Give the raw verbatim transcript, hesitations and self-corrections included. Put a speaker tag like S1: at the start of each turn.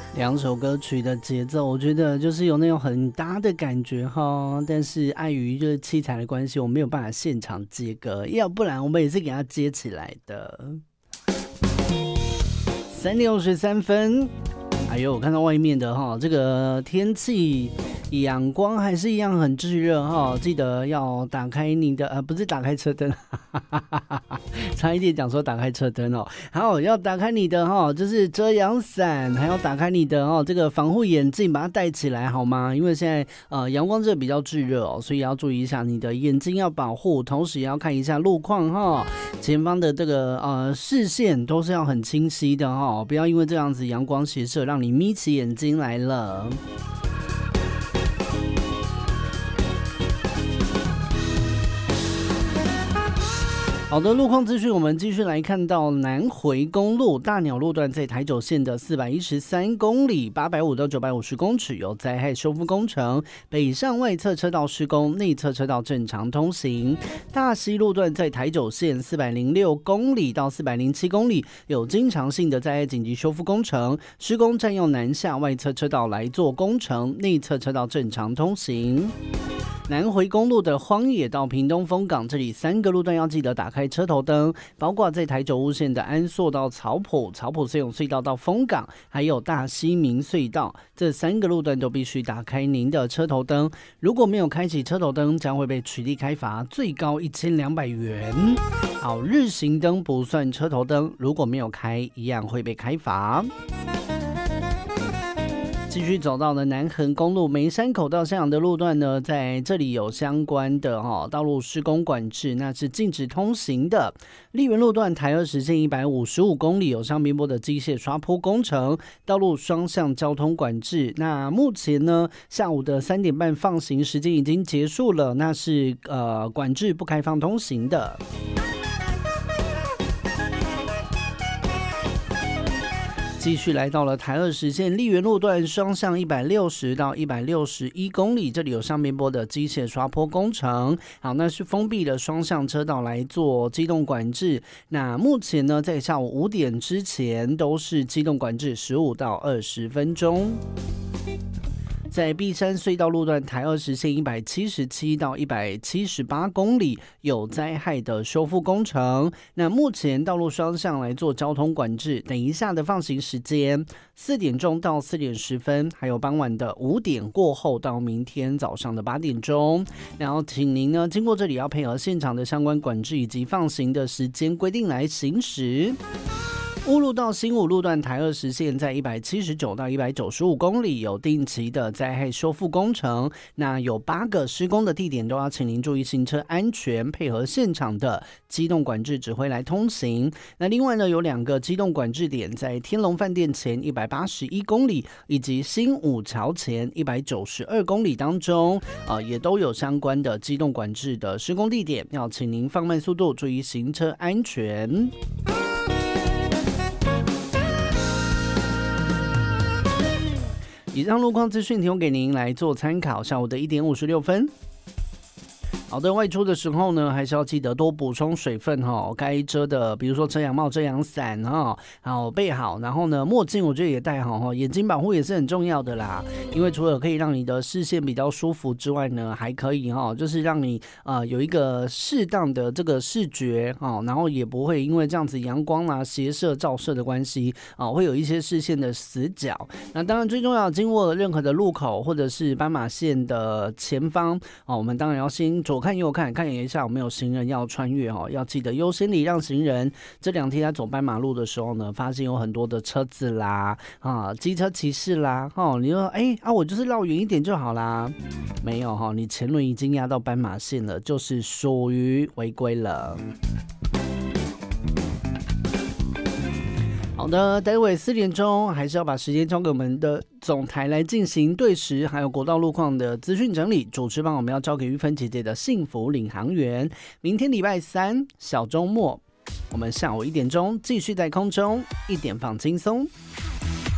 S1: 两首歌曲的节奏，我觉得就是有那种很搭的感觉哈，但是碍于就是器材的关系，我没有办法现场接歌，要不然我们也是给它接起来的。三点五十三分，哎呦，我看到外面的哈，这个天气阳光还是一样很炙热哈，记得要打开你的呃，不是打开车灯，差一点讲说打开车灯哦，好，要打开你的哈，就是遮阳伞，还要打开你的哦这个防护眼镜，把它戴起来好吗？因为现在呃阳光这比较炙热哦，所以要注意一下你的眼睛要保护，同时也要看一下路况哈，前方的这个呃视线都是要很清晰的哈，不要因为这样子阳光斜射让你眯起眼睛来了。好的，路况资讯，我们继续来看到南回公路大鸟路段在台九线的四百一十三公里，八百五到九百五十公尺有灾害修复工程，北上外侧车道施工，内侧车道正常通行。大溪路段在台九线四百零六公里到四百零七公里有经常性的灾害紧急修复工程，施工占用南下外侧车道来做工程，内侧车道正常通行。南回公路的荒野到屏东丰港，这里三个路段要记得打开车头灯，包括在台九雾线的安朔到草埔、草埔森永隧道到丰港，还有大溪明隧道，这三个路段都必须打开您的车头灯。如果没有开启车头灯，将会被取缔开罚，最高一千两百元。好，日行灯不算车头灯，如果没有开，一样会被开罚。继续走到了南横公路梅山口到向阳的路段呢，在这里有相关的、哦、道路施工管制，那是禁止通行的。丽园路段台二十线一百五十五公里有上边坡的机械刷坡工程，道路双向交通管制。那目前呢，下午的三点半放行时间已经结束了，那是呃管制不开放通行的。继续来到了台二十线丽园路段双向一百六十到一百六十一公里，这里有上边坡的机械刷坡工程，好，那是封闭的双向车道来做机动管制。那目前呢，在下午五点之前都是机动管制十五到二十分钟。在碧山隧道路段台二十线一百七十七到一百七十八公里有灾害的修复工程，那目前道路双向来做交通管制，等一下的放行时间四点钟到四点十分，还有傍晚的五点过后到明天早上的八点钟。然后请您呢经过这里要配合现场的相关管制以及放行的时间规定来行驶。乌路到新武路段台二十线在一百七十九到一百九十五公里有定期的灾害修复工程，那有八个施工的地点都要请您注意行车安全，配合现场的机动管制指挥来通行。那另外呢，有两个机动管制点在天龙饭店前一百八十一公里以及新武桥前一百九十二公里当中、呃、也都有相关的机动管制的施工地点，要请您放慢速度，注意行车安全。以上路况资讯提供给您来做参考。下午的一点五十六分。好的，外出的时候呢，还是要记得多补充水分哈。该遮的，比如说遮阳帽、遮阳伞哈，好备好。然后呢，墨镜我觉得也戴好哈，眼睛保护也是很重要的啦。因为除了可以让你的视线比较舒服之外呢，还可以哈，就是让你呃有一个适当的这个视觉哈，然后也不会因为这样子阳光啊、斜射、照射的关系啊，会有一些视线的死角。那当然最重要，经过任何的路口或者是斑马线的前方啊，我们当然要先左看右看，看一下有没有行人要穿越哦，要记得优先礼让行人。这两天在走斑马路的时候呢，发现有很多的车子啦，啊，机车骑士啦，哦，你说哎啊，我就是绕远一点就好啦，没有哈，你前轮已经压到斑马线了，就是属于违规了。好的，待会四点钟还是要把时间交给我们的总台来进行对时还有国道路况的资讯整理。主持棒我们要交给玉芬姐姐的幸福领航员。明天礼拜三小周末，我们下午一点钟继续在空中一点放轻松。